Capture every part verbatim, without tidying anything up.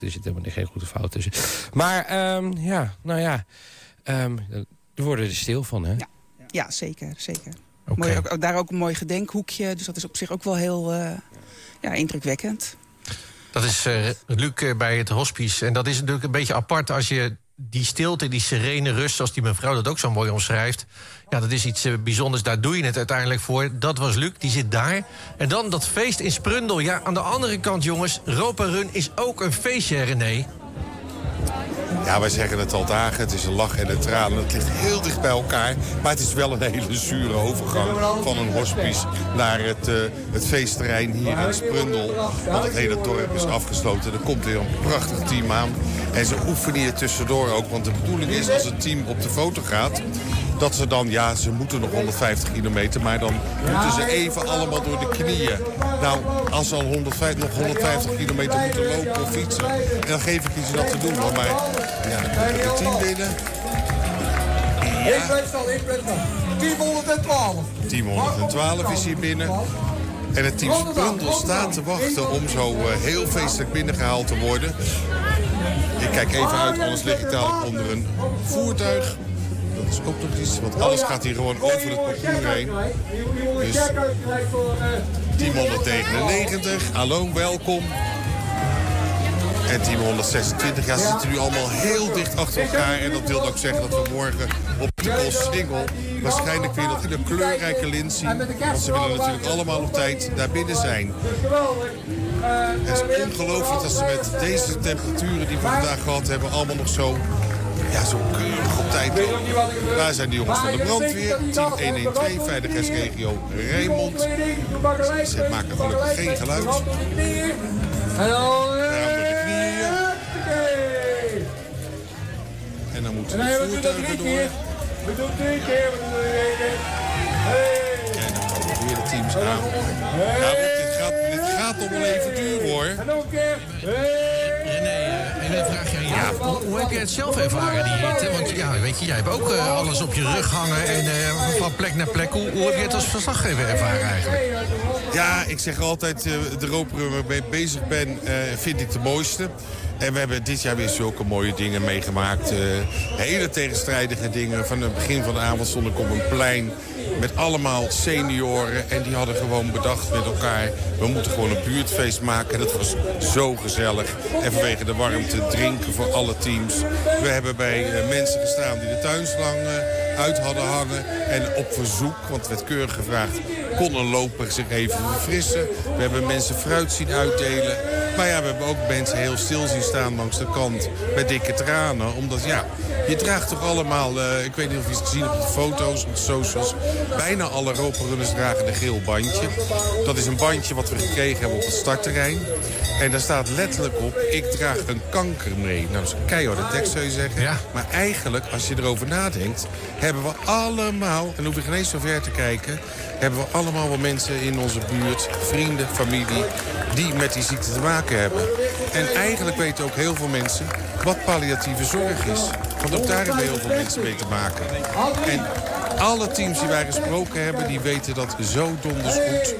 Er zit helemaal geen goede fout tussen. Maar um, ja, nou ja, um, er worden er stil van, hè? Ja, ja zeker, zeker. Okay. Mooi, ook, ook, daar ook een mooi gedenkhoekje. Dus dat is op zich ook wel heel uh, ja, indrukwekkend. Dat is uh, Luc uh, bij het hospice. En dat is natuurlijk een beetje apart als je die stilte, die serene rust, zoals die mevrouw dat ook zo mooi omschrijft. Ja, dat is iets uh, bijzonders, daar doe je het uiteindelijk voor. Dat was Luc, die zit daar. En dan dat feest in Sprundel. Ja, aan de andere kant, jongens, Ropa Run is ook een feestje, René. Ja, wij zeggen het al dagen. Het is een lach en een tranen. Het ligt heel dicht bij elkaar. Maar het is wel een hele zure overgang van een hospice naar het, uh, het feestterrein hier in Sprundel. Want het hele dorp is afgesloten. Er komt weer een prachtig team aan. En ze oefenen hier tussendoor ook. Want de bedoeling is als het team op de foto gaat, dat ze dan, ja, ze moeten nog honderdvijftig kilometer... maar dan moeten ze even allemaal door de knieën. Nou, als ze al honderdvijftig, nog honderdvijftig kilometer moeten lopen of fietsen, dan geef ik iets dat te doen, hoor. Maar ja, dan komt er het team binnen. Ja. Ik ben staan, ik ben staan. team honderdtwaalf. team honderdtwaalf is hier binnen. En het team Sprundel staat te wachten om zo uh, heel feestelijk binnengehaald te worden. Ik kijk even uit, anders lig ik dadelijk onder een voertuig. Dat is ook nog iets, want alles gaat hier gewoon over het parcours heen. Dus team honderdnegenennegentig, hallo, welkom. En team honderdzesentwintig, ja, ze zitten nu allemaal heel dicht achter elkaar. En dat wil ook zeggen dat we morgen op de Koolsingel waarschijnlijk weer dat hele kleurrijke lint zien. Want ze willen natuurlijk allemaal op tijd daar binnen zijn. Het is ongelooflijk dat ze met deze temperaturen die we vandaag gehad hebben allemaal nog zo... Ja, zo keurig op tijd. Daar zijn de jongens van de brandweer. Team honderdtwaalf, veiligheidsregio Rijnmond. Ze maken gelukkig geen geluid. Raam door de knieën. En dan moeten de voertuigen door. We doen drie keer. En dan komen weer de teams aan. Nou, dit gaat, dit gaat nog wel even duren, hoor. En nog een keer. Een vraagje aan jou. Ja, hoe, hoe heb jij het zelf ervaren, die hitte? Want ja, weet je, jij hebt ook uh, alles op je rug hangen en uh, van plek naar plek. Hoe, hoe heb je het als verslaggever ervaren eigenlijk? Ja, ik zeg altijd, uh, de roper waar ik mee bezig ben, uh, vind ik de mooiste. En we hebben dit jaar weer zulke mooie dingen meegemaakt. Uh, hele tegenstrijdige dingen. Van het begin van de avond stond ik op een plein met allemaal senioren. En die hadden gewoon bedacht met elkaar, we moeten gewoon een buurtfeest maken. Dat was zo gezellig. En vanwege de warmte drinken voor alle teams. We hebben bij uh, mensen gestaan die de tuinslang uh, uit hadden hangen. En op verzoek, want het werd keurig gevraagd, kon een loper zich even verfrissen. We hebben mensen fruit zien uitdelen. Maar ja, we hebben ook mensen heel stil zien staan langs de kant met dikke tranen. Omdat ja, je draagt toch allemaal, uh, ik weet niet of je het gezien hebt op de foto's, op de socials. Bijna alle roperrunners dragen een geel bandje. Dat is een bandje wat we gekregen hebben op het startterrein. En daar staat letterlijk op, ik draag een kanker mee. Nou, dat is een keiharde tekst, zou je zeggen. Ja. Maar eigenlijk, als je erover nadenkt, hebben we allemaal, en dan hoef je geen eens zo ver te kijken, hebben we allemaal wel mensen in onze buurt, vrienden, familie, die met die ziekte te maken hebben. En eigenlijk weten ook heel veel mensen wat palliatieve zorg is. Want ook daar hebben heel veel mensen mee te maken. En alle teams die wij gesproken hebben, die weten dat zo donders goed.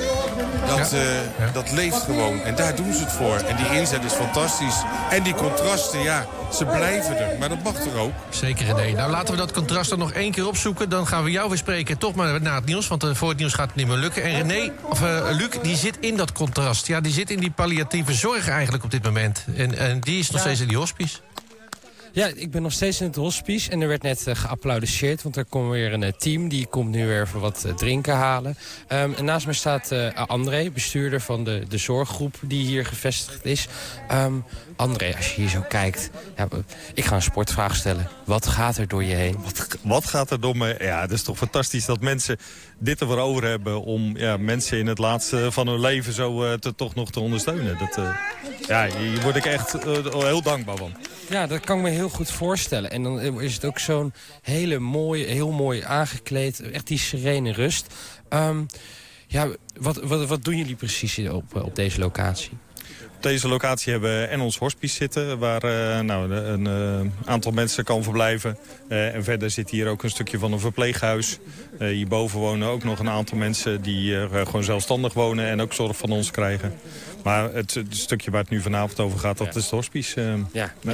Dat, uh, ja. dat leeft gewoon. En daar doen ze het voor. En die inzet is fantastisch. En die contrasten, ja, ze blijven er. Maar dat mag er ook. Zeker, René. Nou, laten we dat contrast dan nog één keer opzoeken. Dan gaan we jou weer spreken, toch maar na het nieuws. Want uh, voor het nieuws gaat het niet meer lukken. En René, of uh, Luc, die zit in dat contrast. Ja, die zit in die palliatieve zorg eigenlijk op dit moment. En, en die is nog ja. steeds in die hospice. Ja, ik ben nog steeds in het hospice en er werd net uh, geapplaudisseerd, want er komt weer een uh, team. Die komt nu weer even wat uh, drinken halen. Um, en naast mij staat uh, André, bestuurder van de, de zorggroep die hier gevestigd is. Um, André, als je hier zo kijkt, ja, ik ga een sportvraag stellen. Wat gaat er door je heen? Wat, wat gaat er door me? Ja, het is toch fantastisch dat mensen dit ervoor over hebben om ja, mensen in het laatste van hun leven zo uh, te, toch nog te ondersteunen. Dat, uh, ja, hier word ik echt uh, heel dankbaar van. Ja, dat kan ik me heel goed voorstellen. En dan is het ook zo'n hele mooie, heel mooi aangekleed. Echt die serene rust. Um, ja, wat, wat, wat doen jullie precies op, op deze locatie? deze locatie hebben we en ons hospice zitten, waar uh, nou, een uh, aantal mensen kan verblijven. Uh, en verder zit hier ook een stukje van een verpleeghuis. Uh, hierboven wonen ook nog een aantal mensen die uh, gewoon zelfstandig wonen en ook zorg van ons krijgen. Maar het, het stukje waar het nu vanavond over gaat, dat ja. is het hospice. Uh, ja.